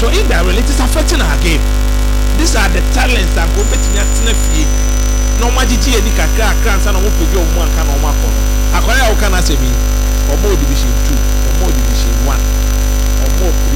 So indirectly it is affecting our game. These are the talents that go betting at Tinafi. No magigi any kakra crans and open your one can on my phone. I can say me or more division 2 or more division 1 or more